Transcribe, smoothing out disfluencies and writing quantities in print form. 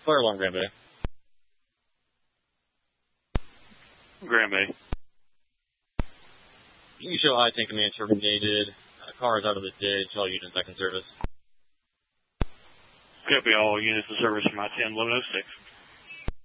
Fire alarm, Grand Bay. Grand Bay. You show high tank command terminated. Car is out of the ditch. All units back in service. Copy all units in service from I-10 1106.